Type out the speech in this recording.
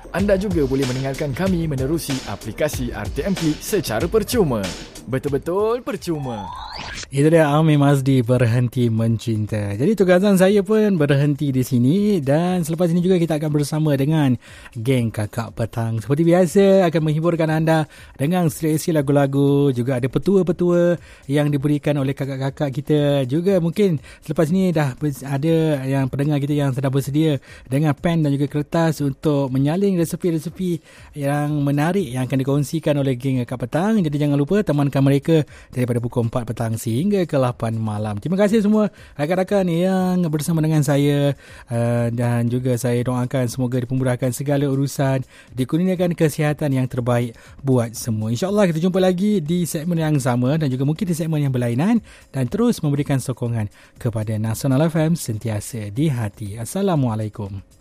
Anda juga boleh mendengarkan kami menerusi aplikasi RTM Klik secara percuma. Betul-betul percuma. Itu dia Amir Mazdi, Berhenti Mencinta. Jadi tugasan saya pun berhenti di sini, dan selepas ini juga kita akan bersama dengan geng Kakak Petang. Seperti biasa akan menghiburkan anda dengan seleksi lagu-lagu, juga ada petua-petua yang diberikan oleh kakak-kakak kita. Juga mungkin selepas ini dah ada yang pendengar kita yang sedang bersedia dengan pen dan juga kertas untuk menyaling resepi-resepi yang menarik yang akan dikongsikan oleh geng Kakak Petang. Jadi jangan lupa temankan mereka daripada pukul 4 petang sehingga ke 8 malam. Terima kasih semua rakan-rakan yang bersama dengan saya, dan juga saya doakan semoga dipermudahkan segala urusan, dikurniakan kesihatan yang terbaik buat semua. InsyaAllah kita jumpa lagi di segmen yang sama dan juga mungkin di segmen yang berlainan, dan terus memberikan sokongan kepada Nasional FM sentiasa di hati. Assalamualaikum.